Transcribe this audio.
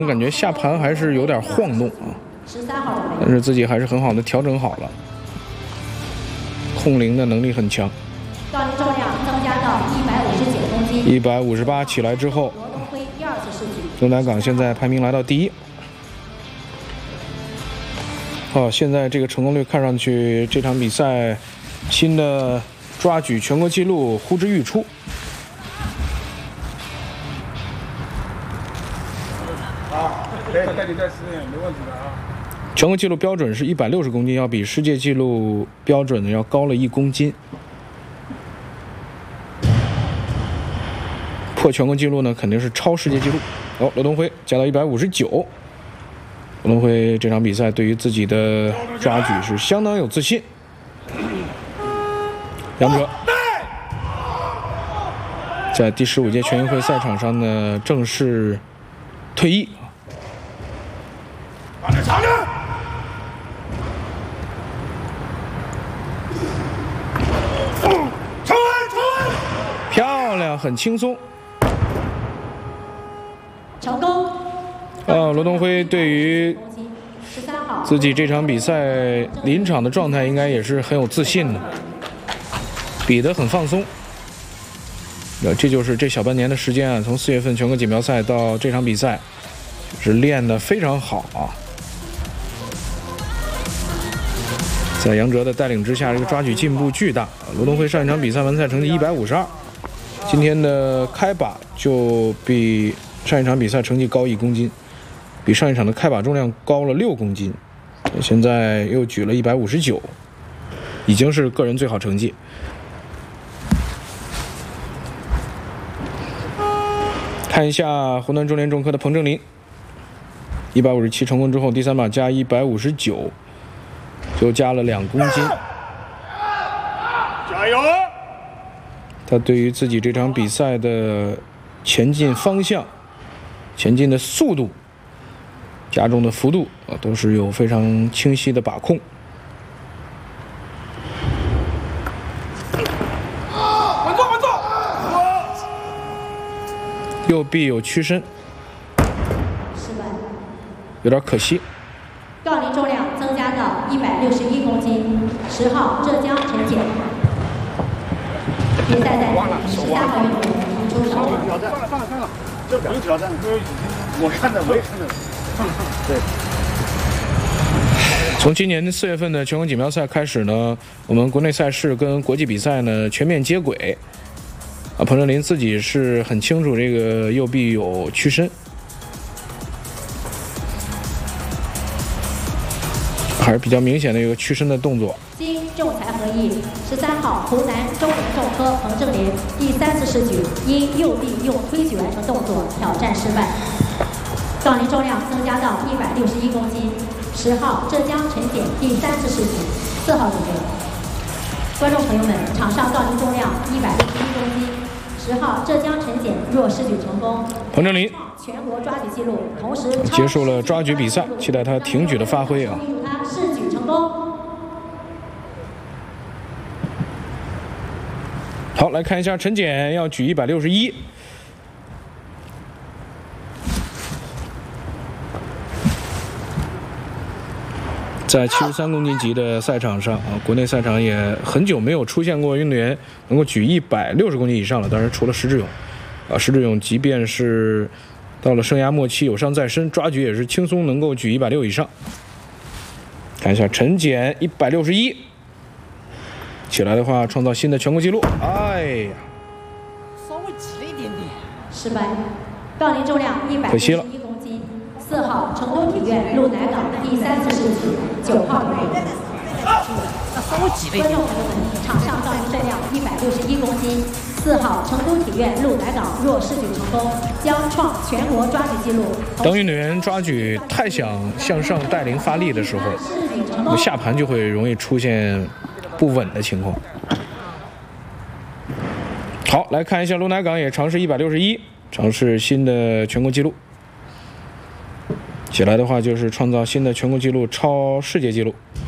我感觉下盘还是有点晃动啊，但是自己还是很好的调整好了，控铃的能力很强。 杠铃重量增加到159公斤 ，158起来之后， 罗东辉第2次试举。 陆南港现在排名来到第1。好，现在这个成功率看上去这场比赛新的抓举全国纪录呼之欲出。 可以带你再试验，没问题的啊。 全国纪录标准是160公斤，要比世界纪录标准要高了1公斤。破全国纪录呢，肯定是超世界纪录。哦，罗东辉加到159。罗东辉这场比赛对于自己的抓举是相当有自信。杨哲在第15届全运会赛场上呢正式退役。漂亮，很轻松。 成功。 罗东辉对于自己这场比赛临场的状态应该也是很有自信的，比得很放松。这就是这小半年的时间啊，从4月份全国锦标赛到这场比赛，是练得非常好啊。在杨哲的带领之下，这个抓举进步巨大。罗东辉上一场比赛完赛成绩152，今天的开把就比上一场比赛成绩高1公斤，比上一场的开把重量高了6公斤，现在又举了159，已经是个人最好成绩。看一下湖南中联重科的彭正林，157成功之后，第3把加159，就加了2公斤。 加油！ 他对于自己这场比赛的前进方向、前进的速度、加重的幅度都是有非常清晰的把控。 稳坐！ 右臂有屈伸，有点可惜。 杠铃重量增加到161公斤，10号浙江陈简。比赛在13号运动员提出手。 算了，这不用挑战，我也看着。对。 从今年4月份的全国锦标赛开始呢，我们国内赛事跟国际比赛呢全面接轨。彭正林自己是很清楚这个右臂有屈伸，还是比较明显的一个屈伸的动作。 经仲裁合议，13号湖南中联重科彭正林第3次试举因右臂用推举完成动作挑战失败，杠铃重量增加到161公斤，10号浙江陈简第3次试举，4号准备。观众朋友们，场上杠铃重量161公斤，10号浙江陈简若试举成功， 彭正林全国抓举纪录，同时结束了抓举比赛，期待他挺举的发挥啊。 祝他试举成功。 好，来看一下陈简要举161。在73公斤级的赛场上国内赛场也很久没有出现过运动员能够举160公斤以上了。当然，除了石智勇，石智勇即便是到了生涯末期有伤在身，抓举也是轻松能够举160以上。看一下陈简161，起来的话创造新的全国纪录。哎呀， 稍微挤了一点点， 失败。杠铃重量161公斤，4号成都体院陆南港第3次试举，9号准备。 稍微挤了一点。 观众朋友们，场上杠铃重量161公斤，4号成都体院陆南港若试举成功，将创全国抓举纪录。 当运动员抓举太想向上带领发力的时候，那么下盘就会容易出现不稳的情况。好，来看一下陆南港也尝试161，尝试新的全国纪录。起来的话就是创造新的全国纪录，超世界纪录。